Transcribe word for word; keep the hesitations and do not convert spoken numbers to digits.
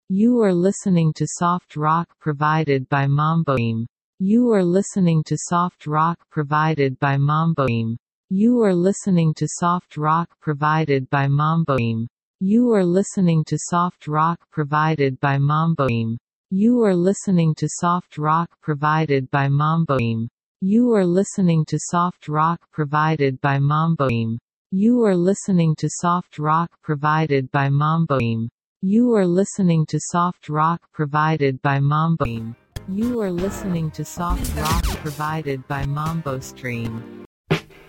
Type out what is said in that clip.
You are listening to soft rock provided by Mamboim. You are listening to soft rock provided by Mamboim. You are listening to soft rock provided by Mamboim. You are listening to soft rock provided by Mamboim. You are listening to soft rock provided by Mamboim. You are listening to soft rock provided by Mamboim. You are listening to soft rock provided by Mamboim. You are listening to soft rock provided by Mamboim. You are listening to soft rock provided by MamboStream.